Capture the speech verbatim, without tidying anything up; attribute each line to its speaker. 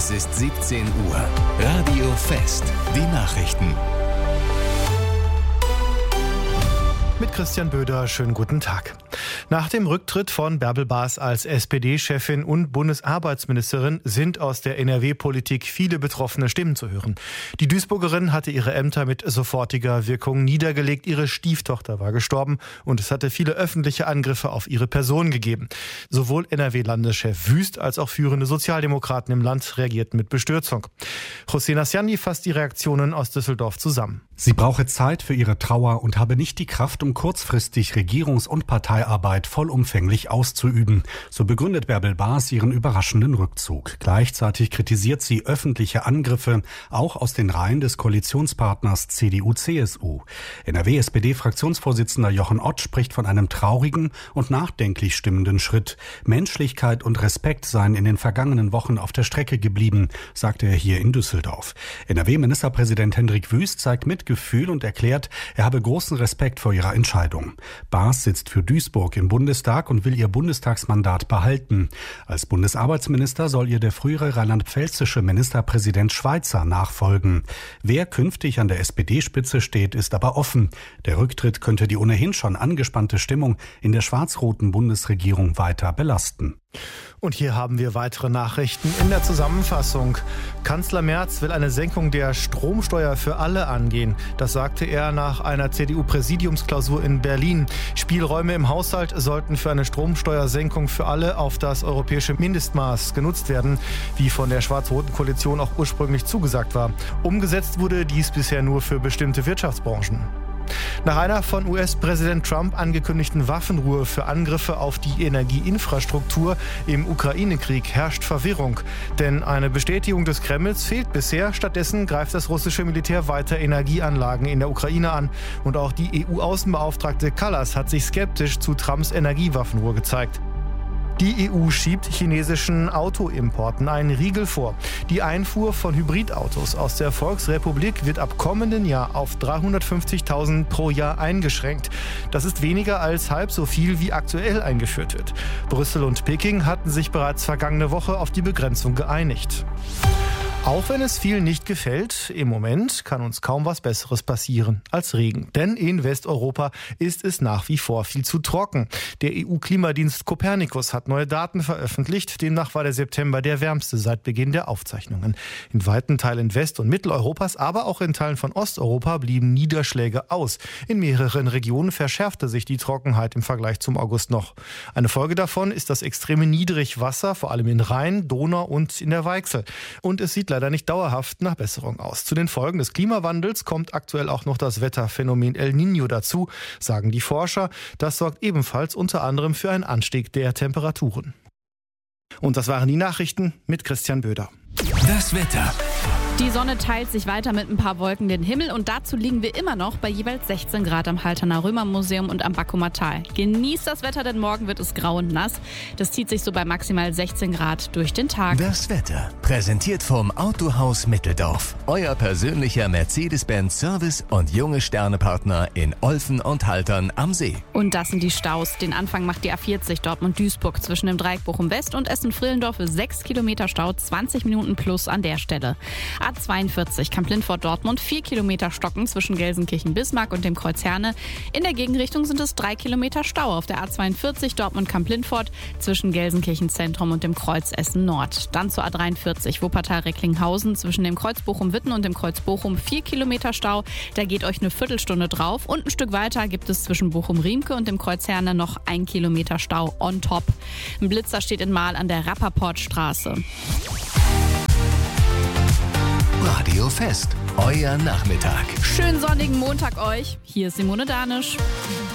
Speaker 1: Es ist siebzehn Uhr. Radio Fest. Die Nachrichten.
Speaker 2: Mit Christian Böder, schönen guten Tag. Nach dem Rücktritt von Bärbel Baas als S P D-Chefin und Bundesarbeitsministerin sind aus der N R W-Politik viele betroffene Stimmen zu hören. Die Duisburgerin hatte ihre Ämter mit sofortiger Wirkung niedergelegt. Ihre Stieftochter war gestorben und es hatte viele öffentliche Angriffe auf ihre Person gegeben. Sowohl N R W-Landeschef Wüst als auch führende Sozialdemokraten im Land reagierten mit Bestürzung. José Nasciani fasst die Reaktionen aus Düsseldorf zusammen.
Speaker 3: Sie brauche Zeit für ihre Trauer und habe nicht die Kraft, um kurzfristig Regierungs- und Parteiarbeit vollumfänglich auszuüben. So begründet Bärbel Baas ihren überraschenden Rückzug. Gleichzeitig kritisiert sie öffentliche Angriffe, auch aus den Reihen des Koalitionspartners C D U C S U. N R W-S P D-Fraktionsvorsitzender Jochen Ott spricht von einem traurigen und nachdenklich stimmenden Schritt. Menschlichkeit und Respekt seien in den vergangenen Wochen auf der Strecke geblieben, sagte er hier in Düsseldorf. N R W-Ministerpräsident Hendrik Wüst zeigt Mitgefühl und erklärt, er habe großen Respekt vor ihrer Entscheidung. Baas sitzt für Duisburg im Bundestag und will ihr Bundestagsmandat behalten. Als Bundesarbeitsminister soll ihr der frühere rheinland-pfälzische Ministerpräsident Schweizer nachfolgen. Wer künftig an der S P D-Spitze steht, ist aber offen. Der Rücktritt könnte die ohnehin schon angespannte Stimmung in der schwarz-roten Bundesregierung weiter belasten.
Speaker 2: Und hier haben wir weitere Nachrichten in der Zusammenfassung. Kanzler Merz will eine Senkung der Stromsteuer für alle angehen. Das sagte er nach einer C D U-Präsidiumsklausur in Berlin. Spielräume im Haushalt sollten für eine Stromsteuersenkung für alle auf das europäische Mindestmaß genutzt werden, wie von der schwarz-roten Koalition auch ursprünglich zugesagt war. Umgesetzt wurde dies bisher nur für bestimmte Wirtschaftsbranchen. Nach einer von U S-Präsident Trump angekündigten Waffenruhe für Angriffe auf die Energieinfrastruktur im Ukraine-Krieg herrscht Verwirrung. Denn eine Bestätigung des Kremls fehlt bisher. Stattdessen greift das russische Militär weiter Energieanlagen in der Ukraine an. Und auch die E U-Außenbeauftragte Kallas hat sich skeptisch zu Trumps Energiewaffenruhe gezeigt. Die E U schiebt chinesischen Autoimporten einen Riegel vor. Die Einfuhr von Hybridautos aus der Volksrepublik wird ab kommenden Jahr auf dreihundertfünfzigtausend pro Jahr eingeschränkt. Das ist weniger als halb so viel, wie aktuell eingeführt wird. Brüssel und Peking hatten sich bereits vergangene Woche auf die Begrenzung geeinigt. Auch wenn es vielen nicht gefällt, im Moment kann uns kaum was Besseres passieren als Regen. Denn in Westeuropa ist es nach wie vor viel zu trocken. Der E U-Klimadienst Copernicus hat neue Daten veröffentlicht. Demnach war der September der wärmste seit Beginn der Aufzeichnungen. In weiten Teilen West- und Mitteleuropas, aber auch in Teilen von Osteuropa blieben Niederschläge aus. In mehreren Regionen verschärfte sich die Trockenheit im Vergleich zum August noch. Eine Folge davon ist das extreme Niedrigwasser, vor allem in Rhein, Donau und in der Weichsel. Und es sieht leider nicht dauerhaft nach Besserung aus. Zu den Folgen des Klimawandels kommt aktuell auch noch das Wetterphänomen El Niño dazu, sagen die Forscher. Das sorgt ebenfalls unter anderem für einen Anstieg der Temperaturen. Und das waren die Nachrichten mit Christian Böder.
Speaker 1: Das Wetter.
Speaker 4: Die Sonne teilt sich weiter mit ein paar Wolken den Himmel und dazu liegen wir immer noch bei jeweils sechzehn Grad am Halterner Römermuseum und am Backumer Tal. Genießt das Wetter, denn morgen wird es grau und nass. Das zieht sich so bei maximal sechzehn Grad durch den Tag.
Speaker 1: Das Wetter, präsentiert vom Autohaus Mitteldorf. Euer persönlicher Mercedes-Benz Service und junge Sternepartner in Olfen und Haltern am See.
Speaker 4: Und das sind die Staus. Den Anfang macht die A vierzig Dortmund-Duisburg zwischen dem Dreieck Bochum-West und Essen-Frillendorf. sechs Kilometer Stau, zwanzig Minuten plus an der Stelle. A zweiundvierzig Kamp-Lindfort-Dortmund, vier Kilometer Stocken zwischen Gelsenkirchen-Bismarck und dem Kreuz Herne. In der Gegenrichtung sind es drei Kilometer Stau auf der A zweiundvierzig Dortmund-Kamp-Lindfort zwischen Gelsenkirchen-Zentrum und dem Kreuz Essen-Nord. Dann zur A dreiundvierzig Wuppertal-Recklinghausen zwischen dem Kreuz Bochum-Witten und dem Kreuz Bochum, vier Kilometer Stau. Da geht euch eine Viertelstunde drauf. Und ein Stück weiter gibt es zwischen Bochum-Riemke und dem Kreuz Herne noch ein Kilometer Stau on top. Ein Blitzer steht in Mahl an der Rapperportstraße.
Speaker 1: Radio Fest, euer Nachmittag.
Speaker 4: Schönen sonnigen Montag euch. Hier ist Simone Danisch.